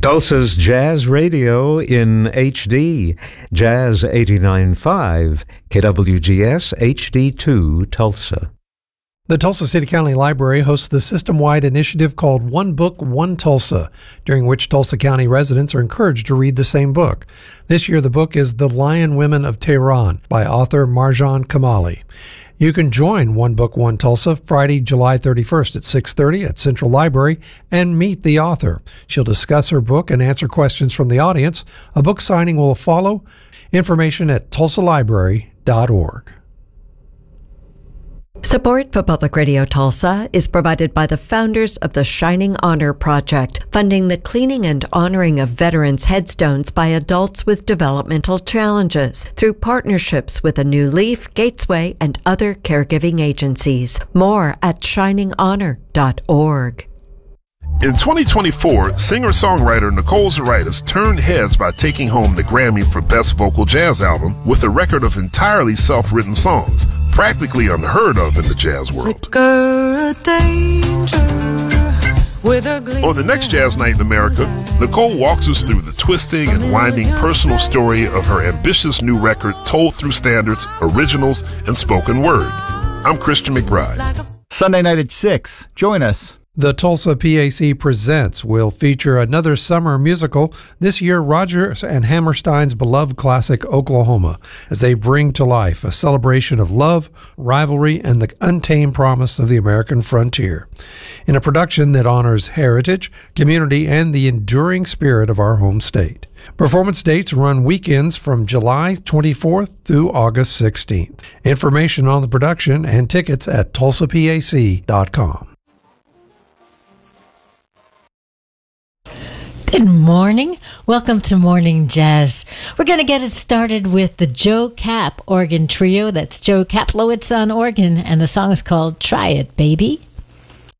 Tulsa's Jazz Radio in HD, Jazz 89.5, KWGS HD2 Tulsa. The Tulsa City County Library hosts the system-wide initiative called One Book, One Tulsa, during which Tulsa County residents are encouraged to read the same book. This year, the book is The Lion Women of Tehran by author Marjan Kamali. You can join One Book, One Tulsa Friday, July 31st at 6:30 at Central Library and meet the author. She'll discuss her book and answer questions from the audience. A book signing will follow. Information at tulsalibrary.org. Support for Public Radio Tulsa is provided by the founders of the Shining Honor Project, funding the cleaning and honoring of veterans' headstones by adults with developmental challenges through partnerships with A New Leaf, Gatesway, and other caregiving agencies. More at shininghonor.org. In 2024, singer-songwriter Nicole Zaritis turned heads by taking home the Grammy for Best Vocal Jazz Album with a record of entirely self-written songs, practically unheard of in the jazz world. On the next Jazz Night in America, Nicole walks us through the twisting and winding personal story of her ambitious new record told through standards, originals, and spoken word. I'm Christian McBride. Sunday night at 6. Join us. The Tulsa PAC Presents will feature another summer musical, this year Rodgers and Hammerstein's beloved classic Oklahoma, as they bring to life a celebration of love, rivalry, and the untamed promise of the American frontier. In a production that honors heritage, community, and the enduring spirit of our home state. Performance dates run weekends from July 24th through August 16th. Information on the production and tickets at tulsapac.com. Good morning. Welcome to Morning Jazz. We're going to get it started with the Joe Kapp Organ Trio. That's Joe Kaplowitz on organ, and the song is called Try It, Baby.